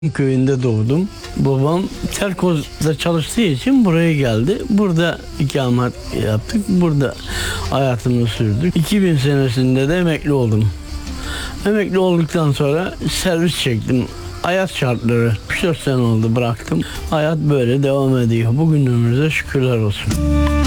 köyünde doğdum. Babam Terkoz'da çalıştığı için buraya geldi. Burada ikamet yaptık. Burada hayatımı sürdük. 2000 senesinde de emekli oldum. Emekli olduktan sonra servis çektim. Hayat şartları 3-4 sene oldu bıraktım. Hayat böyle devam ediyor. Bugünümüze şükürler olsun.